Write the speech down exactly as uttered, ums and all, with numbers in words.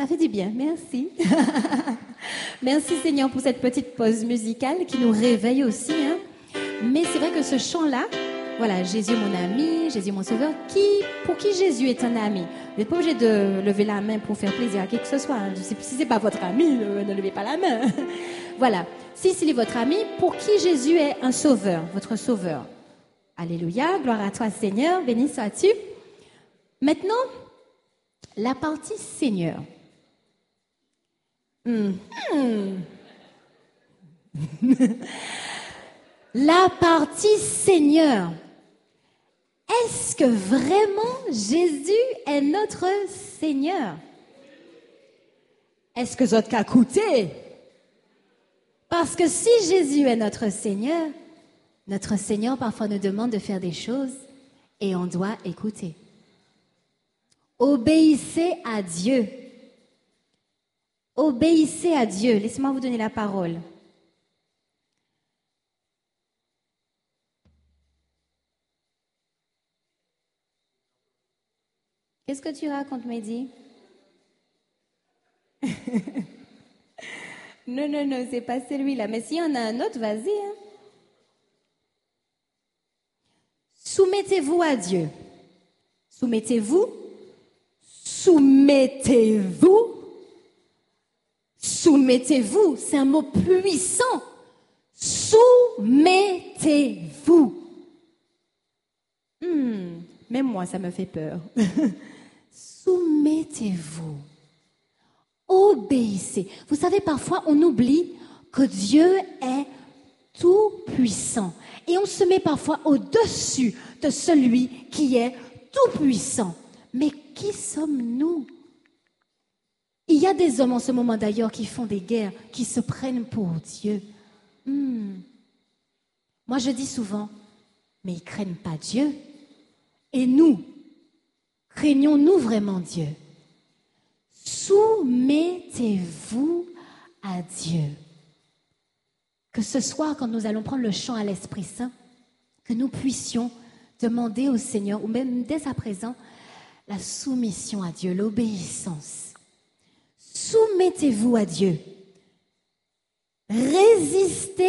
Ça fait du bien, merci. Merci Seigneur pour cette petite pause musicale qui nous réveille aussi. Hein. Mais c'est vrai que ce chant-là, voilà, Jésus mon ami, Jésus mon sauveur, qui, pour qui Jésus est un ami. Vous n'êtes pas obligé de lever la main pour faire plaisir à qui que ce soit. Hein. Si ce n'est pas votre ami, ne levez pas la main. Voilà. Si c'est votre ami, pour qui Jésus est un sauveur, votre sauveur. Alléluia, gloire à toi Seigneur, béni sois-tu. Maintenant, la partie Seigneur. Mmh. La partie Seigneur. Est-ce que vraiment Jésus est notre Seigneur? Est-ce que ça t'a coûté? Parce que si Jésus est notre Seigneur, notre Seigneur parfois nous demande de faire des choses et on doit écouter. Obéissez à Dieu. Obéissez à Dieu. Laissez-moi vous donner la parole. Qu'est-ce que tu racontes, Mehdi? Non, non, non, c'est pas celui-là. Mais s'il y en a un autre, vas-y. Hein. Soumettez-vous à Dieu. Soumettez-vous. Soumettez-vous. Soumettez-vous. C'est un mot puissant. Soumettez-vous. Hmm, même moi, ça me fait peur. Soumettez-vous. Obéissez. Vous savez, parfois, on oublie que Dieu est tout puissant. Et on se met parfois au-dessus de celui qui est tout puissant. Mais qui sommes-nous? Il y a des hommes en ce moment d'ailleurs qui font des guerres, qui se prennent pour Dieu. Hmm. Moi, je dis souvent, mais ils ne craignent pas Dieu. Et nous, craignons-nous vraiment Dieu? Soumettez-vous à Dieu. Que ce soir, quand nous allons prendre le chant à l'Esprit Saint, que nous puissions demander au Seigneur, ou même dès à présent, la soumission à Dieu, l'obéissance. Soumettez-vous à Dieu. Résistez